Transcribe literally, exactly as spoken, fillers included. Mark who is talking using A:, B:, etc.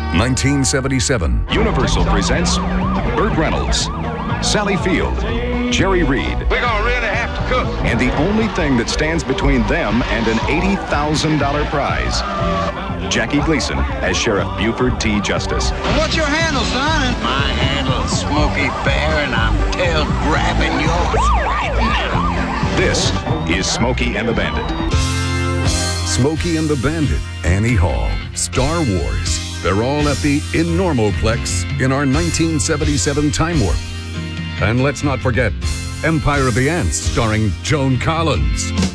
A: nineteen seventy-seven.
B: Universal presents Burt Reynolds, Sally Field, Jerry Reed.
C: We're gonna really have to cook.
B: And the only thing that stands between them and an eighty thousand dollars prize, Jackie Gleason as Sheriff Buford T. Justice.
C: What's your handle, son?
D: My handle's Smokey Bear, and I'm tail grabbing yours right now.
B: This is Smokey and the Bandit.
A: Smokey and the Bandit, Annie Hall, Star Wars. They're all at the Enormoplex in our nineteen seventy-seven time warp. And let's not forget Empire of the Ants, starring Joan Collins.